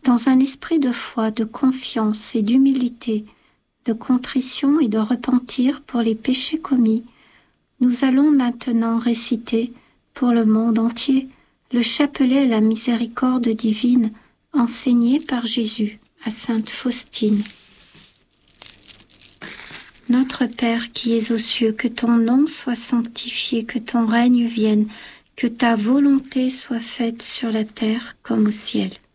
Dans un esprit de foi, de confiance et d'humilité, de contrition et de repentir pour les péchés commis, nous allons maintenant réciter pour le monde entier le chapelet à la miséricorde divine enseigné par Jésus à sainte Faustine. Notre Père qui es aux cieux, que ton nom soit sanctifié, que ton règne vienne, que ta volonté soit faite sur la terre comme au ciel.